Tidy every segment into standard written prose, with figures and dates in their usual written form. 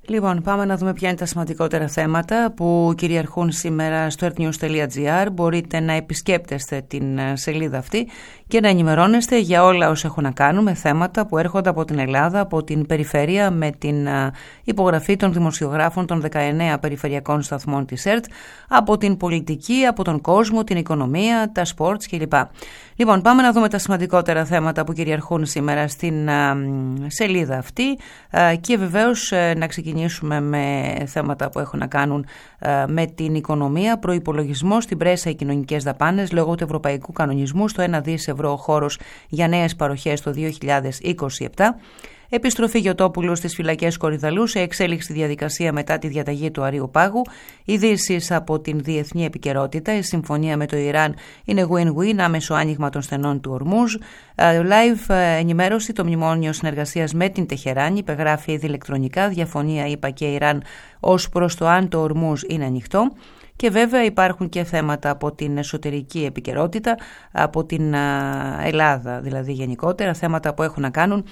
Λοιπόν, πάμε να δούμε ποια είναι τα σημαντικότερα θέματα που κυριαρχούν σήμερα στο earthnews.gr. Μπορείτε να επισκέπτεστε την σελίδα αυτή και να ενημερώνεστε για όλα όσα έχουν να κάνουν με θέματα που έρχονται από την Ελλάδα, από την περιφέρεια, με την υπογραφή των δημοσιογράφων των 19 περιφερειακών σταθμών της ΕΡΤ, από την πολιτική, από τον κόσμο, την οικονομία, τα σπορτς κλπ. Λοιπόν, πάμε να δούμε τα σημαντικότερα θέματα που κυριαρχούν σήμερα στην σελίδα αυτή και βεβαίως να ξεκινήσουμε με θέματα που έχουν να κάνουν με την οικονομία. Προϋπολογισμό στην πρέσα οι κοινωνικές δαπάνες λόγω του ευρωπαϊκού κανονισμού στο 1 δις ευρώ ο χώρος για νέες παροχές το 2027. Επιστροφή Γιωτόπουλου στις φυλακές Κορυδαλού σε εξέλιξη διαδικασία μετά τη διαταγή του Αρείου Πάγου. Ειδήσεις από την διεθνή επικαιρότητα. Η συμφωνία με το Ιράν είναι win-win, άμεσο άνοιγμα των στενών του Ορμούζ. Live ενημέρωση, το μνημόνιο συνεργασίας με την Τεχεράνη υπεγράφει ήδη ηλεκτρονικά. Διαφωνία ΗΠΑ και Ιράν ως προς το αν το Ορμούζ είναι ανοιχτό. Και βέβαια υπάρχουν και θέματα από την εσωτερική επικαιρότητα, από την Ελλάδα δηλαδή γενικότερα, θέματα που έχουν να κάνουν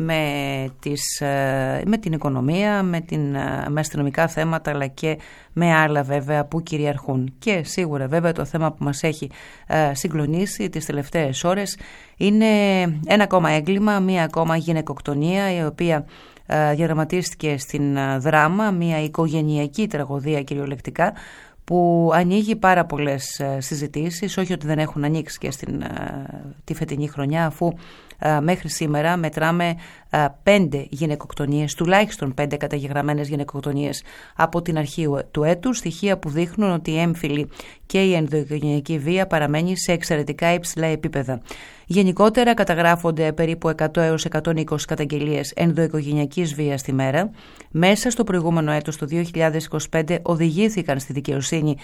με την οικονομία, με αστυνομικά θέματα αλλά και με άλλα βέβαια που κυριαρχούν. Και σίγουρα βέβαια το θέμα που μας έχει συγκλονίσει τις τελευταίες ώρες είναι ένα ακόμα έγκλημα, μία ακόμα γυναικοκτονία η οποία διαδραματίστηκε στην Δράμα, μία οικογενειακή τραγωδία κυριολεκτικά, που ανοίγει πάρα πολλές συζητήσεις, όχι ότι δεν έχουν ανοίξει και τη φετινή χρονιά, αφού μέχρι σήμερα μετράμε 5 γυναικοκτονίες, τουλάχιστον 5 καταγεγραμμένες γυναικοκτονίες από την αρχή του έτους, στοιχεία που δείχνουν ότι η έμφυλη και η ενδοοικογενειακή βία παραμένει σε εξαιρετικά υψηλά επίπεδα. Γενικότερα καταγράφονται περίπου 100 έως 120 καταγγελίες ενδοοικογενειακής βίας τη μέρα. Μέσα στο προηγούμενο έτος, το 2025, οδηγήθηκαν στη δικαιοσύνη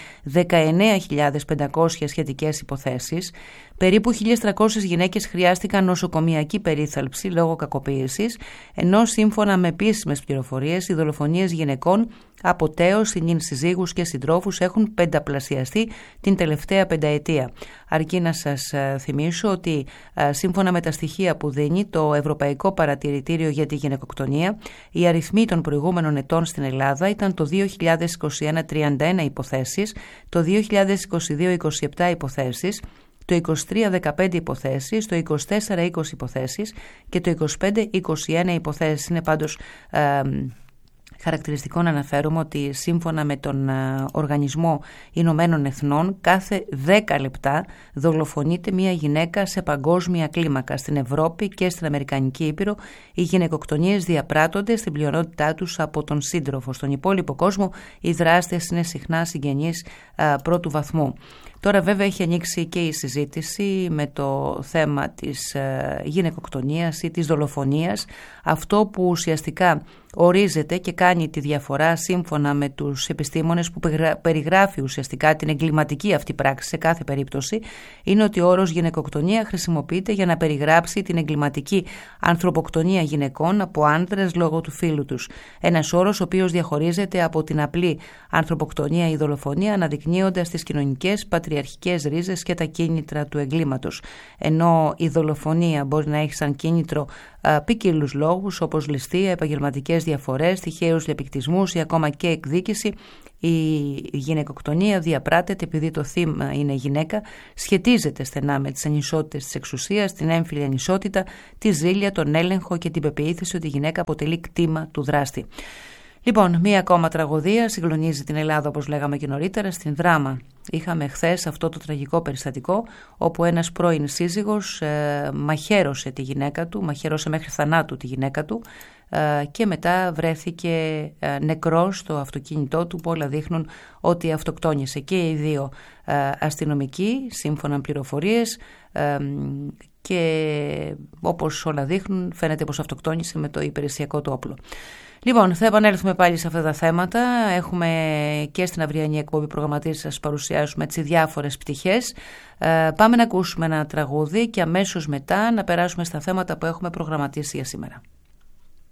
19.500 σχετικές υποθέσεις. Περίπου 1.300 γυναίκες χρειάστηκαν νοσοκομιακή περίθαλψη λόγω κακοποίησης, ενώ σύμφωνα με επίσημες πληροφορίες οι δολοφονίες γυναικών από τέος, συνήν συζύγους και συντρόφους έχουν πενταπλασιαστεί την τελευταία πενταετία. Αρκεί να σας θυμίσω ότι σύμφωνα με τα στοιχεία που δίνει το Ευρωπαϊκό Παρατηρητήριο για τη Γυναικοκτονία, οι αριθμοί των προηγούμενων ετών στην Ελλάδα ήταν το 2021 31 υποθέσεις, το 2022 27 υποθέσεις, το 23-15 υποθέσεις, το 24-20 υποθέσεις και το 25-21 υποθέσεις. Είναι πάντως χαρακτηριστικό να αναφέρουμε ότι σύμφωνα με τον Οργανισμό Ηνωμένων Εθνών κάθε 10 λεπτά δολοφονείται μια γυναίκα σε παγκόσμια κλίμακα. Στην Ευρώπη και στην Αμερικανική Ήπειρο οι γυναικοκτονίες διαπράττονται στην πλειονότητά τους από τον σύντροφο. Στον υπόλοιπο κόσμο οι δράστες είναι συχνά συγγενείς πρώτου βαθμού. Τώρα βέβαια έχει ανοίξει και η συζήτηση με το θέμα της γυναικοκτονίας ή της δολοφονίας. Αυτό που ουσιαστικά ορίζεται και κάνει τη διαφορά σύμφωνα με τους επιστήμονες που περιγράφει ουσιαστικά την εγκληματική αυτή πράξη σε κάθε περίπτωση, είναι ότι ο όρος γυναικοκτονία χρησιμοποιείται για να περιγράψει την εγκληματική ανθρωποκτονία γυναικών από άνδρες λόγω του φύλου τους. Ένας όρος ο οποίος διαχωρίζεται από την απλή ανθρωποκτονία ή δολοφονία, αναδεικνύοντας τις κοινωνικές πατριαρχικές ρίζες και τα κίνητρα του εγκλήματος. Ενώ η δολοφονία μπορεί να έχει σαν κίνητρο ποικίλους λόγους όπως ληστεία, επαγγελματικές διαφορές, τυχαίους διαπικτισμούς ή ακόμα και εκδίκηση, η γυναικοκτονία διαπράττεται επειδή το θύμα είναι γυναίκα, σχετίζεται στενά με τις ανισότητες της εξουσίας, την έμφυλη ανισότητα, τη ζήλια, τον έλεγχο και την πεποίθηση ότι η γυναίκα αποτελεί κτήμα του δράστη. Λοιπόν, μία ακόμα τραγωδία συγκλονίζει την Ελλάδα, όπως λέγαμε και νωρίτερα, στην Δράμα. Είχαμε χθες αυτό το τραγικό περιστατικό όπου ένας πρώην σύζυγος μαχαίρωσε τη γυναίκα του, μαχαίρωσε μέχρι θανάτου τη γυναίκα του και μετά βρέθηκε νεκρός στο αυτοκίνητό του, που όλα δείχνουν ότι αυτοκτόνησε. Και οι δύο αστυνομικοί, σύμφωνα με πληροφορίες, και όπως όλα δείχνουν φαίνεται πως αυτοκτόνησε με το υπηρεσιακό του όπλο. Λοιπόν, θα επανέλθουμε πάλι σε αυτά τα θέματα. Έχουμε και στην αυριανή εκπομπή προγραμματίσει να σας παρουσιάσουμε τις διάφορες πτυχές. Πάμε να ακούσουμε ένα τραγούδι και αμέσως μετά να περάσουμε στα θέματα που έχουμε προγραμματίσει για σήμερα.